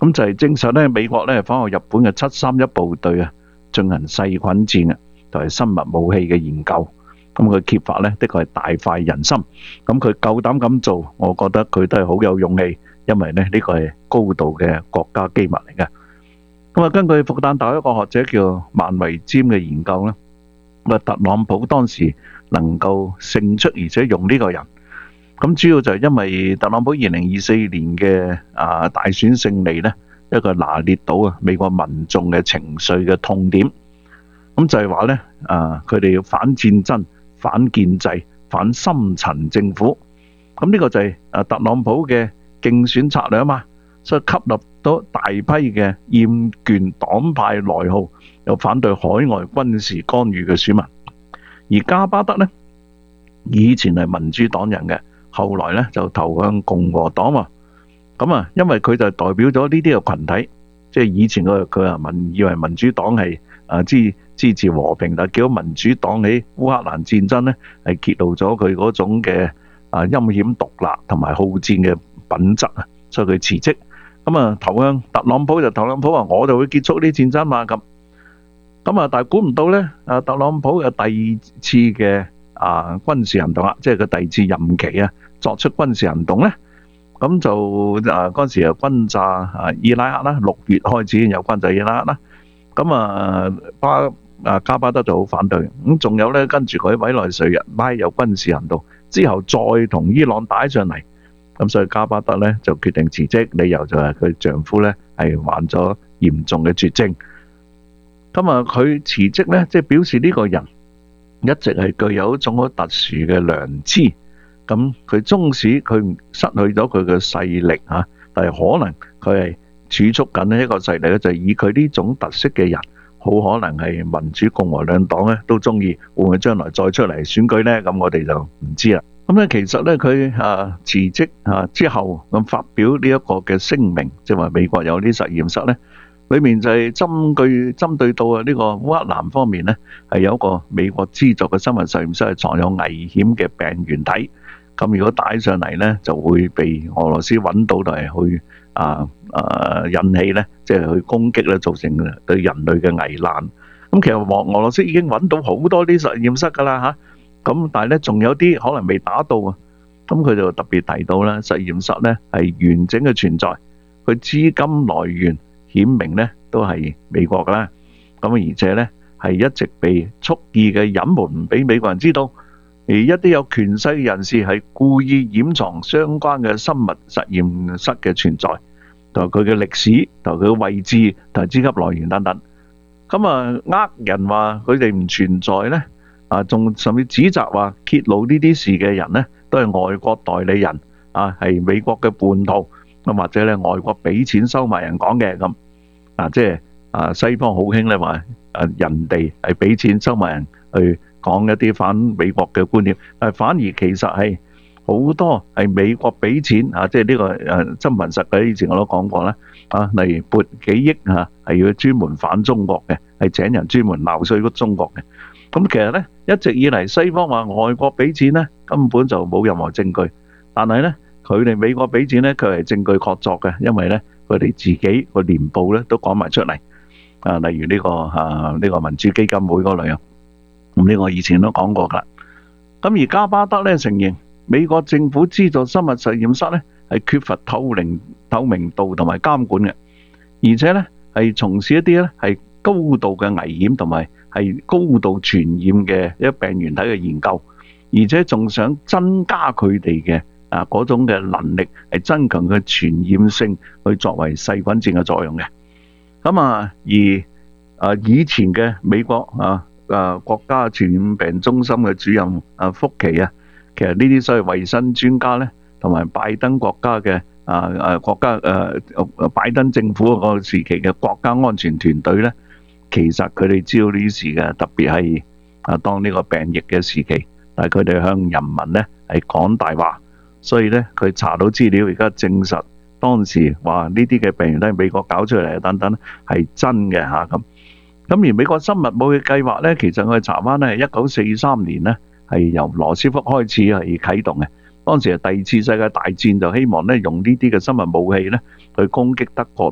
咁就係證實咧，美國咧仿效日本嘅731部隊啊，進行細菌戰啊，同埋生物武器嘅研究。咁佢揭發咧，的確係大快人心。咁佢夠膽咁做，我覺得佢都係好有勇氣，因為咧呢個係高度嘅國家機密嚟嘅。咁啊，根據復旦大學一個學者叫萬維尖嘅研究咧，咁啊特朗普當時能夠勝出，而且用呢個人，咁主要就係因為特朗普2024年嘅大選勝利咧，一個拿捏到啊美國民眾嘅情緒嘅痛點，咁就係話咧佢哋要反戰爭、反建制、反深層政府，咁呢個就係特朗普嘅競選策略啊嘛，所以吸納到大批嘅厭倦黨派內耗，又反對海外軍事干預嘅選民。而加巴德咧，以前係民主黨人嘅，後來咧就投向共和黨喎。咁啊，因為佢就代表咗呢啲嘅群體，即係以前佢以為民主黨係支持和平，但係叫民主黨喺烏克蘭戰爭咧係揭露咗佢嗰種嘅陰險獨立同埋好戰嘅品質啊，所以佢辭職。咁啊，投向特朗普，特朗普話我就會結束呢戰爭嘛咁。咁啊，但係估唔到咧，特朗普有第二次嘅軍事行動啦，即係佢第二次任期啊，作出軍事行動咧。咁就嗰陣時又轟炸伊拉克啦，6月開始有轟炸伊拉克啦。咁加巴德就好反對。咁仲有咧，跟住佢委內瑞拉有軍事行動之後，再同伊朗打上嚟。咁所以加巴德咧就決定辭職，理由就係佢丈夫咧係患咗嚴重嘅絕症。咁啊，佢辭職咧，即係表示呢個人一直係具有一種好特殊嘅良知。咁佢縱使佢失去咗佢嘅勢力嚇，但係可能佢係儲蓄緊一個勢力咧，就係以佢呢種特色嘅人，好可能係民主共和兩黨咧都中意，會唔會將來再出嚟選舉咧？咁我哋就唔知啦。咁咧其實咧佢辭職之後咁發表呢一個嘅聲明，即係話美國有啲實驗室咧，裏面就係針對到呢個烏克蘭方面咧，係有一個美國資助嘅生物實驗室係藏有危險嘅病原體。咁如果帶上嚟咧，就會被俄羅斯揾到，嚟去引起咧，即係去攻擊咧，造成對人類嘅危難。咁其實俄羅斯已經揾到好多啲實驗室㗎啦嚇。咁但係咧，仲有啲可能未打到啊。咁佢就特別提到咧，實驗室咧係完整嘅存在，佢資金來源顯明咧都係美國㗎啦。咁而且咧係一直被蓄意嘅隱瞞，唔俾美國人知道。而一啲有權勢嘅人士係故意掩藏相關嘅生物實驗室嘅存在，同埋佢嘅歷史、同埋佢嘅位置、同埋資金來源等等。咁人話佢哋唔存在咧，仲甚至指責話揭露呢啲事嘅人咧，都係外國代理人係美國嘅叛徒，咁或者咧外國俾錢收買人講嘅咁。即係西方好興咧話人哋係俾錢收買人去講一啲反美國嘅觀念，反而其實係好多係美國俾錢即係呢個真憑實據。以前我都講過啦，例如撥幾億係要專門反中國嘅，係請人專門鬧衰中國嘅。咁其實咧一直以嚟西方話外國俾錢咧根本就冇任何證據，但係咧佢哋美國俾錢咧佢係證據確鑿嘅，因為咧佢哋自己個年報咧都講埋出嚟。例如呢個民主基金會嗰類啊。咁呢個以前都講過㗎。咁而加巴德咧承認美國政府資助生物實驗室咧係缺乏透明度同埋監管嘅，而且咧係從事一啲咧係高度嘅危險同埋係高度傳染嘅一病原體嘅研究，而且仲想增加佢哋嘅嗰種嘅能力，係增強佢傳染性，去作為細菌戰嘅作用嘅。而以前嘅美國國家傳染病中心嘅主任福奇其實呢啲所謂衛生專家咧，同埋拜登國家嘅拜登政府嗰個時期嘅國家安全團隊咧，其實佢哋知道呢啲事嘅，特別係當呢個病疫嘅時期，但係佢哋向人民咧係講大話，所以咧佢查到資料，而家證實當時話呢啲嘅病原都係美國搞出嚟等等係真嘅咁。咁而美國生物武器計劃咧，其實我哋查翻咧係1943年咧，係由羅斯福開始係啟動嘅。當時係第二次世界大戰，就希望咧用呢啲嘅生物武器咧去攻擊德國